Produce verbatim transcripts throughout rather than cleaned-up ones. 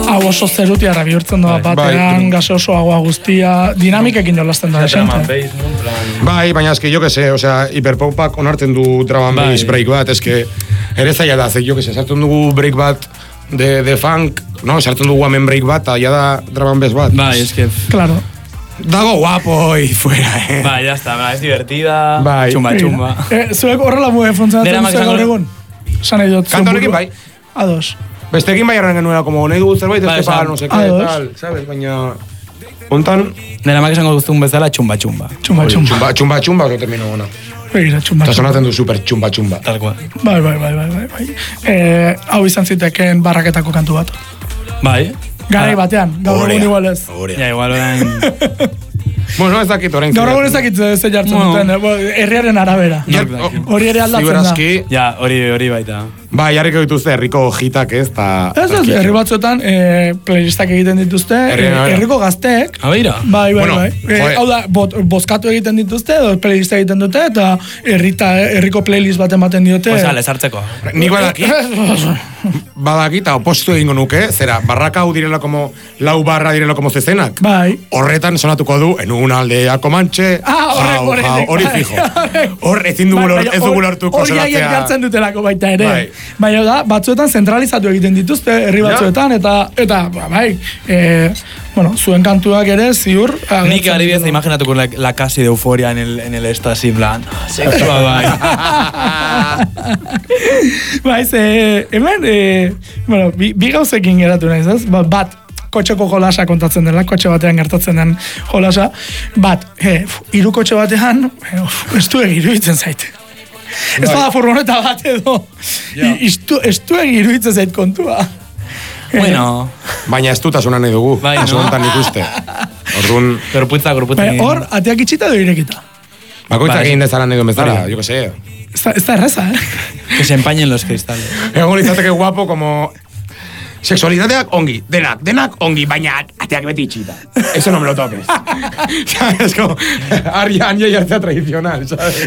hau oso zerutiarra bihurtzen doa batean, gaseosoagoa guztia, dinamikekin jolasten da, esente. Bai, baina eski, jo que se, osea, hiperpopak onartzen du drum and bass break bat, eski, ere zaila da, ze, jo que se, sartzen dugu break bat de, de funk, no? Sartzen dugu hemen break bat, eta ja da drum and bass bat. Bai, eski. Claro. Dago guapo y fuera, eh. Bai, ya está, es divertida, bai. Chumba, chumba. Eh, zuek horrela mue funtzionatzen duzu gaur egun? San nahi dut. Kanto honekin bai. Ados. Bestekin bai arren genuela, como nahi dugu zerbait, ez que no sé qué, tal, sabes, baina... Hontan... Nera mak esango duzun bezala, chumba, chumba. Chumba, chumba. Chumba, chumba, oso termino gona. Begira, chumba, chumba. Eta sonatzen du super chumba, chumba. Tal cual. Bai, bai, bai, bai, bai. Eh, hau izan ziteken barraketako kantu bat. Bai. Garai batean, gaur egun igual ez. Ja, igual orain... Bueno, ez dakit orain. Gaur egun ez dakit ze jartzen duten, herriaren arabera. Hori ere aldatzen da. Ja, hori hori baita. Bai, jarriko dituzte herriko jitak ez, eta... Ez ez, herri batzuetan playlistak egiten dituzte, herriko gazteek. Abeira? Bai, bai, bai. Hau da, bozkatu egiten dituzte, edo playlista egiten dute, eta herriko playlist bat ematen diote. Osa, lezartzeko. Nik badaki, badaki, eta opostu egingo nuke, zera, barraka hau direla como, lau barra direla como zezenak. Bai. Horretan sonatuko du, en un aldea Comanche, jau, jau, hori fijo. Hor, ezin dugu lortuko sonatzea. Hori haiek jartzen dutelako baita ere. Baina da, batzuetan zentralizatu egiten dituzte, herri batzuetan, eta, eta, bai, e, bueno, zuen kantuak ere, ziur... Nik adibidez, imaginatuko la, la casi de euforia en el, en el estasi, plan, sexua, bai. Bai, ze, hemen, e, bueno, bi, bi gauzekin geratu nahiz, ez? Bat, kotxeko jolasa kontatzen dela, kotxe batean gertatzen den jolasa, bat, he, hiru kotxe batean, ez du egiruditzen zaite. Ez da furgoneta bat edo, ez du egiruditzen zait kontua. Bueno. Baina ez dutasuna nahi dugu, ez honetan ikuste. Orduan... Gorputza, gorputza. Hor, ateak itxita edo irekita. Bakoitzak egin dezaran edo bezala, jo que sé. Ez da erraza, eh? Que se empañen los cristales. Egon izateke guapo, como... Sexualitateak ongi, denak, denak ongi, baina ateak beti itxita. Eso no me lo toques. ¿Sabes? Como Arián y ella tradicional, ¿sabes?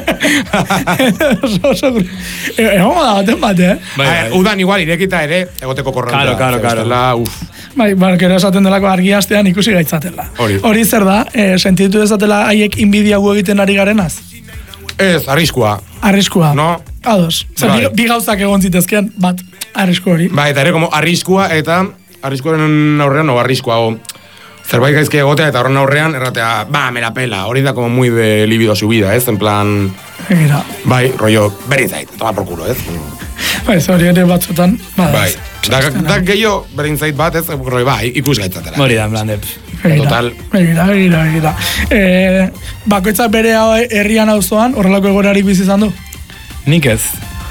Egon da baten bate, eh? Udan igual irekita ere, egoteko korronta. Claro, claro, claro. Bai, bai, gero esaten delako argiastean ikusi gaitzatela. Hori zer da, sentitu dezatela haiek inbidia gu egiten ari garenaz? Ez, arriskua. Arriskua. No? Ados. Zer, bi gauzak egon zitezkean, bat, arrisku hori. Ba, eta ere, como arriskua, eta arriskuaren aurrean, no, arriskua, o, zerbait gaizki egotea, eta horren aurrean, erratea, ba, me la pela, hori da como muy de libido subida, ez, en plan... Egira. Bai, rollo, berin zait, toma por culo, ez? Bai, hori ere batzutan, bai. Da, da gehiago, berin zait bat, ez, rollo, bai, ikus gaitzatela. Hori da, en plan, de... Total. Egira, egira, egira. Eh, bakoitzak bere herrian auzoan, horrelako egorari bizi izan du? Nik ez.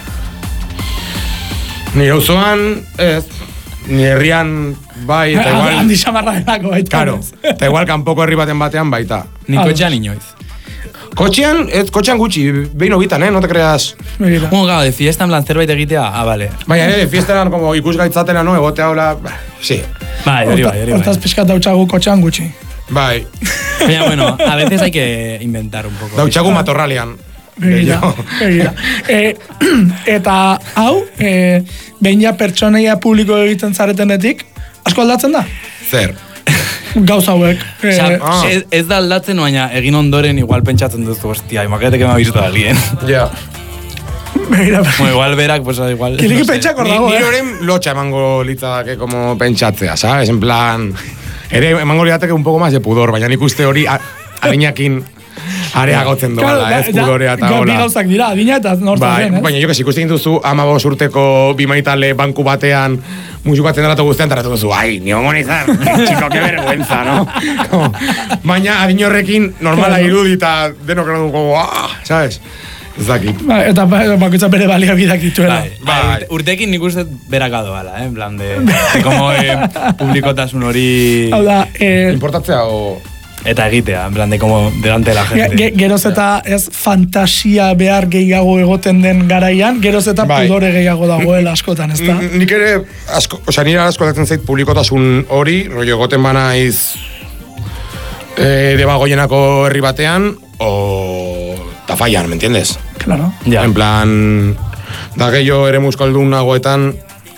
Ni auzoan, ez. Ni herrian, bai, eta igual... Handi xamarra delako baita. Karo, eta igual kanpoko herri baten batean baita. Ni kotxean inoiz. Kotxean, ez, kotxean gutxi, behin hobitan, eh, no te creas. Mira. Un gau, de fiesta, en plan, zerbait egitea, ah, vale. Baina, eh, de fiesta eran como ikus gaitzatena, no, egotea hola, sí. Bai, hori bai, hori bai. Hortaz pixkat dautxagu kotxean gutxi. Bai. Baina, bueno, a veces hay que inventar un poco. Dautxagu matorralean. Begira, begira. E, eta hau, e, behin ja pertsoneia publiko egiten zaretenetik, asko aldatzen da? Zer? Gauz hauek. E, Osa, ah. ez, ez da aldatzen, baina egin ondoren igual pentsatzen duzu, hostia, imagínate que me ha visto alguien. Ja. Begira, bueno, igual berak, pues igual... Kiliki pentsako dago, eh? Ni horren lotxa emango litzadake como pentsatzea, ¿sabes? En plan... Ere, emango litzadake un poco más de pudor, baina nik uste hori adinakin... Areagotzen doala, ez, pudorea eta hola. Bi gauzak dira, adina eta nortzen zen, ez? Baina, jo, ikusten duzu amabos urteko bimaitale banku batean musikatzen daratu guztian, taratu duzu, ai, ni hongo nizar, chico, que vergüenza, no? Baina, adin horrekin normala irudi eta denok dugu, ah, sabes? Ez dakit. Eta bakoitza bere baliabideak dituela. Bai, urtekin nik uste beraka doala, eh, en plan de... Como publikotasun hori... Hau da, eh... Importatzea o... Eta egitea, en plan de como delante de la gente. Ge, geroz eta ez fantasia behar gehiago egoten den garaian, geroz eta bai. Pudore gehiago dagoela askotan, ez da? Nik ere, asko, oza, nire asko datzen zait publikotasun hori, rollo egoten banaiz e, debagoienako herri batean, o tafaian, ¿me entiendes? Claro. Ja. En plan, da gehiago ere muskaldunagoetan,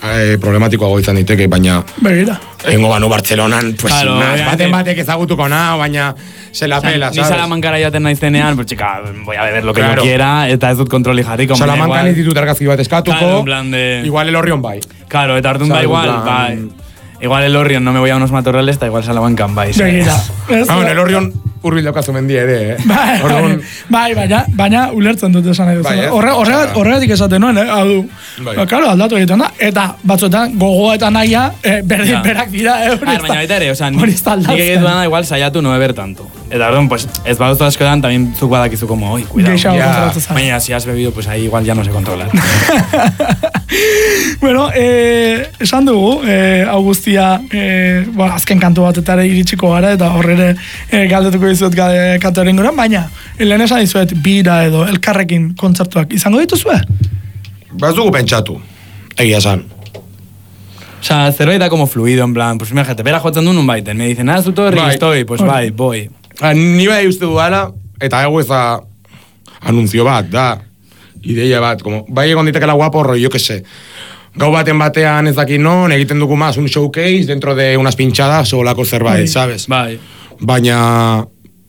eh, problematikoago izan diteke, baina Begira. egingo banu Bartzelonan, pues, Claro, más, obviamente. baten batek ezagutuko na, baina se la pela, Ni ¿sabes? Salamankara jaten naizenean, pues chica, voy a beber lo que Claro. yo quiera, eta ez dut kontroli jarriko. baina Salamankan igual- ez ditut argazki bat eskatuko, Claro, en plan de- igual Elorrion bai. Claro, eta orduan da Sabes, igual, en plan- ba, igual el Orrion no me voy a unos matorrales, eta igual Salamankan bai. Begira. Ez- Ah, bueno, Elorrion urbil daukazu mendia ere, eh? Bai, Orduan, bai, baina, baina ulertzen dut esan nahi Bai, duzu. ez? Horre, horregat, horregatik esaten nuen, eh? Hau du, Bai. ba, claro, aldatu egiten da, eta batzuetan gogoa eta nahia, eh, berdin Ja. berak dira, eh? Hori Ah, ez da- baina baita ere, o sea, hori ez da nik aldatzen. egitu dana igual saiatu no beber tanto. Eta orduan, pues, ez baduzu askotan, también zuk badakizu como, oi, cuidado. Geixago Ja. kontrolatzen zara. Baina, si has bebido, pues ahí igual ya no se controla. Bueno, eh, esan dugu, eh, hau guztia, eh, bueno, azken kantu batetara iritsiko gara, eta horrere eh, galdetuko dizut gade, kantu erenguran, baina, lehen esan dizuet, bira edo elkarrekin kontzertuak izango dituzue? Baz dugu pentsatu, egia esan. O sea, zerbait da como fluido, en plan, pues imagínate, bera jotzen du nun baiten, me dicen, ah, zu torri, Bai. estoy, pues Hori. bai, voy. Ah, ni bai uste dudala, eta ego ez da anunzio bat, da, ideia bat, como, bai egon ditekela guapo, rollo, yo que sé. Gau baten batean ez dakit non, egiten dugu más un showcase dentro de unas pinchadas o lako zerbait, Bai. sabes? Bai. Baina,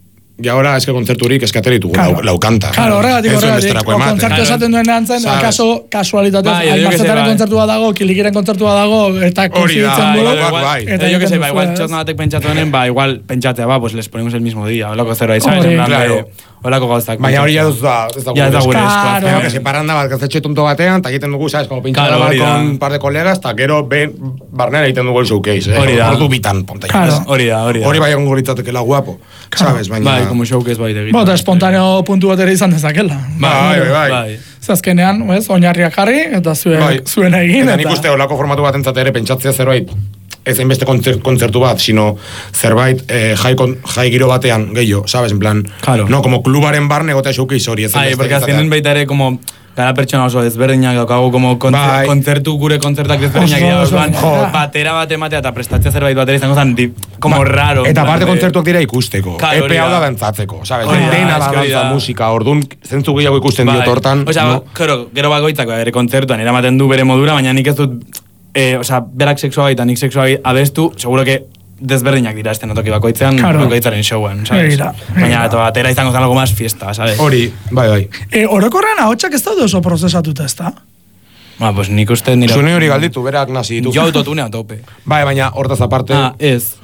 y ahora es que kontzerturik eskatera ditugu, Claro. lau, lau kanta. Claro, horregatik, Ez duen horregatik. besterako O ematen. kontzertu Claro. esaten duen antzen, Sabes. akaso kasualitatez, Bai, yo que sé, Aimarzetaren bai. kontzertua dago, Kilikiren kontzertua dago, eta Hori da, koinciditzen bai, dugu. bai, igual, bai. Eta Eta yo que sé, egiten ba, igual duzue, txotna batek pentsatu denen, ba, igual pentsatzea, ba, pues les ponemos el mismo día, holako zerbait, ¿sabes? Hori. En plan Claro. de, holako gauzak. Baina hori ja ez da, ez da Ja, ez da gure gure esku. esku. Claro. Que se paran da bat gaztetxe tonto batean, eta egiten dugu, sabes, como pinchada Claro, bat hori da. con un par de colegas, eta gero ben, barnera egiten dugu el showcase, eh? Hori da. Ordu bitan, ponta. Claro. Hori da, hori da. Hori bai egon goritatekela guapo, sabes, baina... Bai, como showcase bai egiten. Bo, eta espontaneo puntu bat ere izan dezakela. Bai, bai, bai. Bai. Zazkenean, ez, oinarriak jarri, eta zuen, Bai. zuen egin. Eta nik uste olako formatu bat entzat ere pentsatzea zerbait, ez hainbeste kontzer- kontzertu bat, sino zerbait eh, jai, kon, jai giro batean gehiago, sabes, en plan, Claro. no, como klubaren barne gotea showcase hori, ez Ai, hainbeste porque izatea. azkenen baita ere como gara pertsona oso ezberdinak daukagu como kontzer, Bai. kontzertu gure kontzertak ezberdinak Oso, dira oso, orduan, jo. batera bat ematea eta prestatzea zerbait batera izango zen di- como raro. Eta en plan aparte de- kontzertuak dira ikusteko. Claro, hori Epe hau da. da dantzatzeko, sabes? Hori da, Dena da eske hori dantza da. musika, orduan zentzu gehiago ikusten Bai. diot hortan. Osea, no? claro, gero bakoitzak bere kontzertuan eramaten du bere modura, baina nik ez dut, eh, osea, berak sexua bai eta nik sexua bai abestu, seguro que desberdinak dira este notoki bakoitzean, Claro. bakoitzaren showen, sabes? Begira, Baina begira. eta batera izango zen algo más fiesta, sabes? Hori, bai, bai. E, orokorrean ahotsak ez daude oso prozesatuta, ez da? Ba, pues nik uste nire... Zune hori galditu, berak nazi ditu. Jo autotune a tope. Bai, baina hortaz aparte... Ah, ez.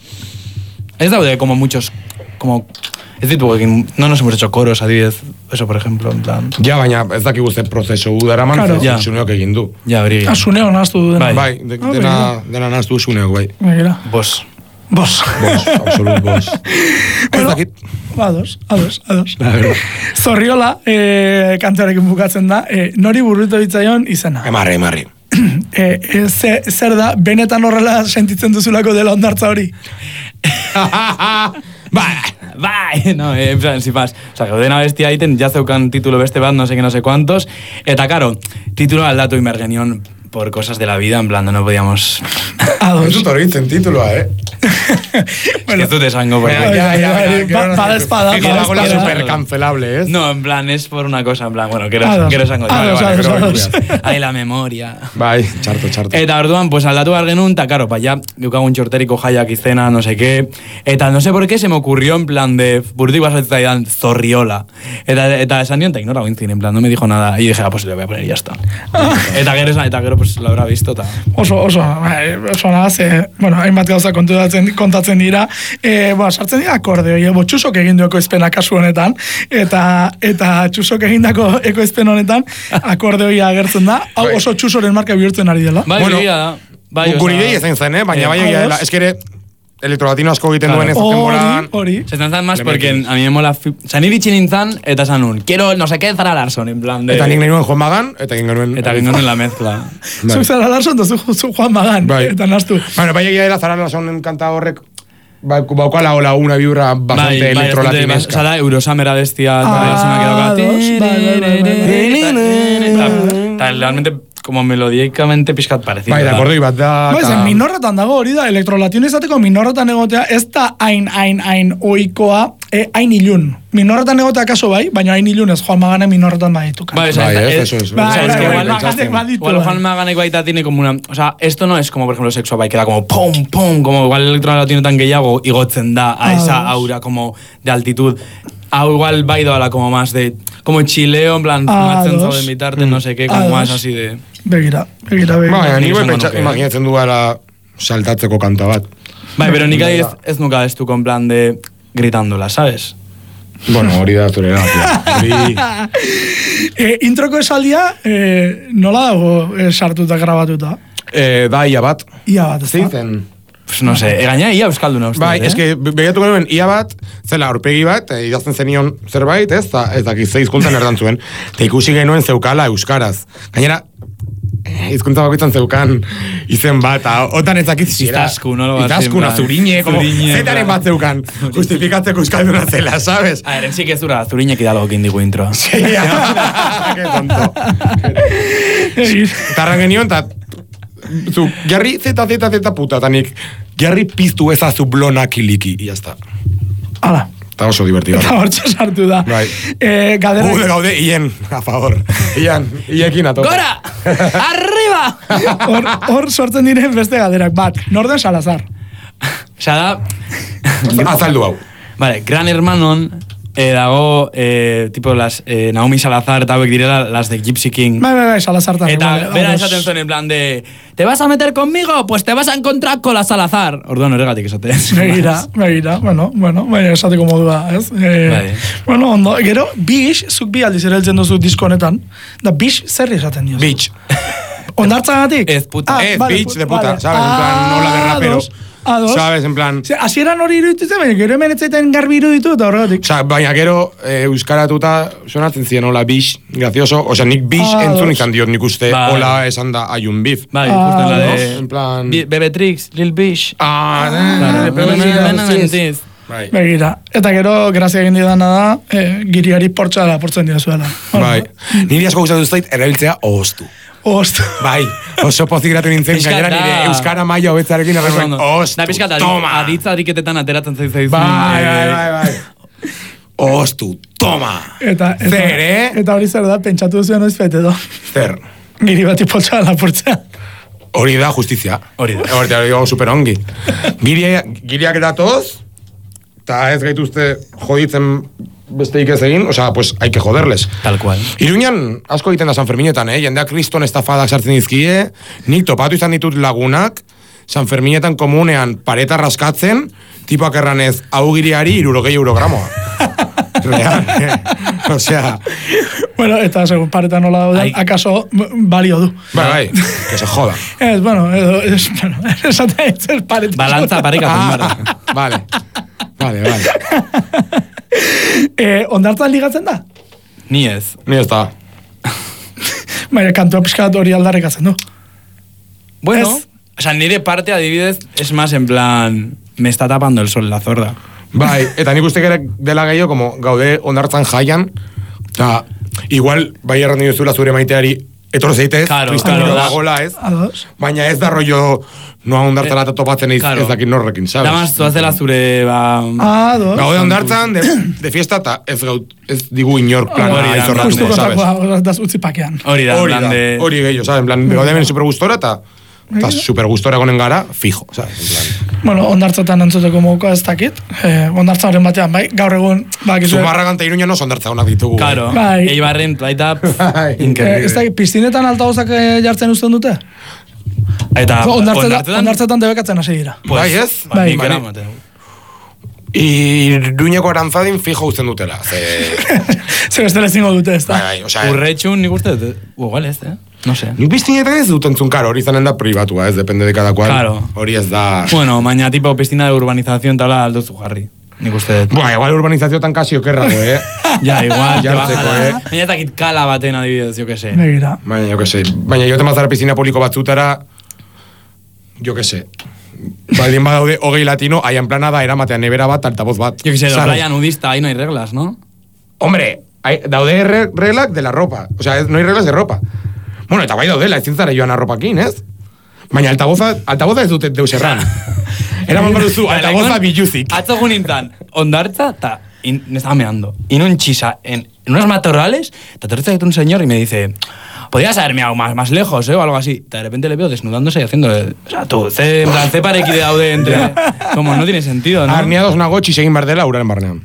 Ez daude como muchos, como... Ez ditugu egin, no nos hemos hecho coros, adibidez, eso por ejemplo, en plan... Ja, baina ez dakigu ze prozesu daraman, Claro. claro. Ja. Zuneok egin du. Ja, hori egin. Asuneo naztu du dena. Bai. Bai, de, Ah, dena, dena naztu zuneok, bai. Begira. Bos. Bos. Bos, absolut bos. Ez dakit. Ados, ados, ados. La verdad. Zorriola, eh, kantorekin bukatzen da, eh, nori burritu ditzaion izena. Emarri, emarri. Eh, eh, ze, zer da, benetan horrela sentitzen duzulako dela ondartza hori? Bai, bai, no, eh, en plan, sin más. O sea, gaudena bestia egiten, ja zeukan titulo beste bat, no sé qué, no sé cuántos. Eta, karo, titulo aldatu imergenion por cosas de la vida, en plan, no podíamos... Ez Ados. dut hori itzen tituloa, eh? Bueno, ez dut esango, porque... Ja, ja, ja, bai, ja, ba- bada espada, Egi bada dagoela espada. super cancelable, ez? No, en plan, es por una cosa, en plan, bueno, quiero, Ados. quiero esango. Ados, Vale, ados, vale, ados. pero- Ai, la memoria. Bai, txarto, txarto. Eta orduan, pues aldatu behar genuen, eta karo, pa ya, dukagun txorteriko jaiak izena, no sé qué. Eta no sé por qué se me ocurrió en plan de, burutik basatzen Zorriola. Eta, eta esan nion, eta ignora gointzin, en plan, no me dijo nada. Y dije, ah, pues le voy a poner y ya está. Eta gero, esan- eta gero, pues lo habrá visto, eta... Oso, oso, bai, oso naz, eh, bueno, hainbat gauza kontatzen, kontatzen dira, eh, bueno, sartzen dira akordeoi, eh, bo, txusok egin du ekoizpena kasu honetan, eta eta txusok egindako ekoizpen honetan akordeoia agertzen da, hau Bai. oso txusoren marka bihurtzen ari dela. Bai, Bueno, egia da. Bai, Gu- osea- Guri idei ezen zen, eh? Baina Eh, bai egia dela. ados. Ez que ere, elektrolatino asko egiten Claro. duen ez Hori, temporadan. hori. Se están más Le porque metes. a mí me mola... fi- O sea, niri txinintzan, eta esan un, quiero no sé qué Zara Larson, en plan de... Eta nik nahi nuen Juan Magan, eta egin genuen... Eta egin en la mezcla. Bai. Zuk Zara Larson, da zu, zu Juan Magan, Bai. eta naztu. Bueno, bai egia dela Zara Larsonen kanta horrek ba, baukala hola una vibra bastante Bai, bai, electrolatinesca. Osa da, Eurosamera bestia, eta Ah, Eurosamera que dauka. dos, bai, bai, bai, bai. Eta- Eta realmente, como melodicamente pixkat parecido. Bai, de da. akordoi bat da... Bai, eta- zen minorretan dago hori da, elektrolatino izateko minorretan egotea, ez da hain, hain, hain oikoa, eh, hain ilun. Minorretan egotea kaso bai, baina hain ilun ez Juan Magane minorretan baditu. Bai, o sea, Bai, es- ez, eso es. Bai, o sea, es bai, que bai, igual- Maganek baditu, Igual bai. Juan Maganek baita tiene como una... O sea, esto no es como, por ejemplo, sexo bai, que da como pum, pum, como igual el electrolatinoetan gehiago igotzen da a Ah, esa dos. aura como de altitud. Hau igual bai doala como más de... Como chileo, en plan, Ah, fumatzen dos. zauden bitarte, no sé qué, Ah, como más dos. así de... Begira, begira, begira. Baina, Nik nik bai esango pentsa, nuke. imaginatzen du gara saltatzeko kanta bat. Bai, pero nik adiz ez nuka ez en plan de... Gritándola, ¿sabes? Bueno, hori da zure erabakia. Hori... eh, introko esaldia, eh, nola dago eh, sartuta grabatuta? Eh, da, ia bat. Ia bat, ez da? Zeiten. Pues no sé, egaña ia euskalduna uste. Bai, eh? eske, begiratu genuen, ia bat, zela aurpegi bat, e, idazten zenion zerbait, ez, da, ez dakit, ze hizkuntzan erdan zuen, eta ikusi genuen zeukala euskaraz. Gainera, eh, hizkuntza bakoitzan zeukan izen bat, eta otan ez dakit ziera. Izaskun, no? Así, Izaskun, en plan, azurine, como, zurine, zetaren en plan. bat zeukan, justifikatzeko euskalduna zela, sabes? A ver, en sí que es dura, zuriñek idalokin digu intro. Sí, que tonto. Tarran genion, eta zu, jarri zeta, zeta, zeta puta, eta nik, jarri piztu ezazu blona kiliki, y ya está. Hala. Eta oso divertido. Eta hortxe sartu da. Bai. Eh, galdera... Gaude, gaude, hien, a favor. Ian, iekin atope. ¡Gora! ¡Arriba! Hor, hor sortzen diren beste galderak. Bat, Norden Salazar. Osea da... Azaldu hau. Vale, Gran Hermanon eh, dago, eh, tipo, las, eh, Naomi Salazar eta hauek direla las de Gypsy King. Bai, bai, bai, Salazar también. Eta vale, bera ados. esaten zuen en plan de ¿te vas a meter conmigo? Pues te vas a encontrar con la Salazar. Orduan horregatik esaten. Begira, begira, bueno, bueno, baina esateko modua, ez? Eh, Bai. bueno, ondo, gero, Bish, zuk bi aldiz erabiltzen duzu disko honetan, da Bish zer esaten diozu? Bitch. Ondartzagatik? Ez puta. Ez, vale, bitch pu- de puta, vale. sabes, en plan, hola de raperos. Ados, ados. Sabes, en plan... Ze, hasieran hori iruditzen, baina gero hemen etzaiten garbi iruditu eta horregatik. Osa, baina gero, eh, euskaratuta sonatzen ziren hola bish, gracioso. Osa, nik bish Ah, entzun dos. izan diot nik uste, Bai. hola esan da ayun bif. Bai, Ah, justo en la ¿no? de... En plan- Bi- Bebetrix, Lil Bish. Ah, Claro, eh, pero eh, no- eh, no- no eh, mentiz. Bai. Begira, eta gero, grazia egin didana da, eh, giriari portxa da portzen dira zuela. Bai. Niri asko gustatu zait, erabiltzea ostu. Ost. Bai, oso pozik geratu nintzen, Pixkat gainera nire da- euskara maila hobetzarekin Oso erren, ondo. ostu, Da pixkat, toma. aditza ariketetan ateratzen zaiz zaiz. Bai, bai, bai, bai. Ostu, toma. Eta, eta, Zer, eh? Eta hori zer da, pentsatu duzuen noiz fete edo. Zer. Giri bati portxa da lapurtzea. Hori da justizia. Hori da. Hori da, hori da, super ongi. Giria, giriak datoz, eta ez gaituzte joditzen besteik ez egin, osea, pues, hay que joderles. Tal cual. Iruñan asko egiten da San Ferminetan, eh? Jendeak kriston estafadak sartzen dizkie, nik topatu izan ditut lagunak, San Ferminetan komunean pareta raskatzen, tipoak erranez, hau giriari irurogei eurogramoa. Real, eh? Osea, Bueno, eta segun pareta nola dauden, Ai. akaso m- balio du. bai, bai, que se joda. Ez, bueno, edo, ez, bueno, esatea ez pareta. Balantza parekatzen Ah, bara. vale. Vale, vale. Eh, ondartzan ligatzen da? Ni ez. Ni ez da. Baina, kantua pixkat hori aldarrikatzen du. Bueno, Ez. o sea, nire parte adibidez es más en plan me está tapando el sol la zorda. Bai, eta nik uste ere dela gehiago, como gaude ondartzan jaian, eta igual, bai errandu duzula zure maiteari, etor zeitez, Claro, kriston claro. dagoela ez, Ados. baina ez da rollo noa ondartzara eta topatzen ez, Claro. ez dakit norrekin, sabes? Da más, zoazela zure, ba... Ados. Gaude ondartzan, de, de fiesta, eta ez, gaut, ez digu inork plana Hori da, izorratu, Justo sabes? kontakoa, daz utzi pakean. Hori da, en Hori plan da, de... hori gehiago, sabes? En plan, gaude hemen supergustora, eta eta supergustora gonen gara, fijo, sabes? En plan, Bueno, ondartzatan entzuteko mokoa ez dakit. Eh, ondartzaren batean, bai, gaur egun, bakizu... Zumarragan eta Iruñan oso ondartza honak ditugu. Claro, Bai. Eibarren, baita, pff, Bai. Eh, increíble. ez dakit, piztinetan altagozak eh, jartzen uzten dute? Eta, Ondartzetan, ondartzetan, ondartzetan debekatzen hasi dira. Bai, ez? Bai, Bai. nik Bai. eramate. Iruñeko arantzadin fijo uzten dutela. Ze... Zer bestela ezingo dute, ez da? bai, bai, osea... Urretxun, nik uste, dut, igual ez, eh? No sé. Nik biztinetan ez dut entzun, karo, hori izanen da privatua, ez, depende de cada cual. Claro. Hori ez da... Bueno, baina tipo piscina de urbanización tala aldozu jarri. Nik uste dut. Buah, igual urbanizazioetan kasi okerrago, eh? Ja, igual, te Jartzeko, bajara. eh? Baina eta kit kala baten adibidez, jo que se. Begira. Baina, jo que se. Baina, jote mazara piscina publiko batzutara, jo que se. Baldin badaude hogei latino, haian plana da eramatea nebera bat, altavoz bat. Yo que sé, la ¿Sabes? playa nudista, ahí no hay reglas, ¿no? Hombre, hay, daude re, reglak de la ropa. O sea, no hay reglas de ropa. Bueno, eta bai daudela, ezin zara joan arropakin, ez? Baina altavoza, altavoza ez dute deus erran. Eraman baduzu, altavoza biluzik. Atzo gu nintzen, ondartza, eta y me estaba meando. Y en un chisa, en, en unos matorrales, te aterriza un señor y me dice, podrías haber meado más, más lejos, ¿eh? O algo así. De repente le veo desnudándose y haciendo, o sea, tú, ze, en plan, ze pareki de daude entre... Como no tiene sentido, ¿no? Arniados nago txisegin bardela uraren barnean.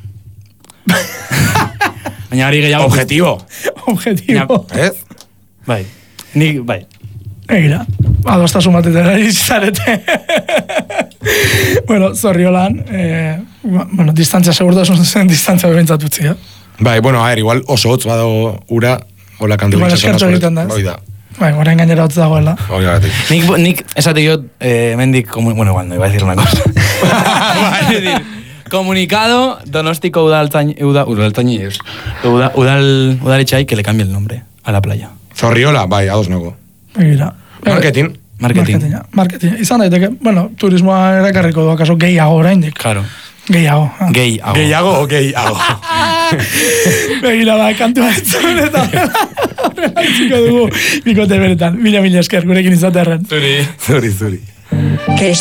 Baina hori gehiago... Objetivo. Objetivo. Ez? Bai, nik, bai. Egira, adostasun batetera izarete. Bueno, Zorriolan, eh, bueno, distantzia segurtasun zen distantzia bebentzat utzi, eh? Bai, bueno, a ver, igual oso hotz badago ura, hola kantu Igual eskertu egiten da. Hoi da. Bai, orain gainera hotz dagoela. Hoi da, gatik. Nik, nik esate yo, eh, mendik, como, bueno, igual no iba a decir una cosa. Es decir, comunicado Donostiko udaltzain, uda, udaltzain, uda, udal, udaletxai que le cambie el nombre a la playa. Zorriola, bai, ados nago. Egira. Marketing. Marketing. Marketinga. Marketing. Izan daiteke, bueno, turismoa erakarriko du, akaso gehiago oraindik. Claro. Gehiago. ah. Gehiago. Gehiago o gehiago? Begira, ba, kantua entzun eta horrela itziko dugu bikote beretan. Mila, mila esker, gurekin izatearen. Zuri. Zuri, zuri. Que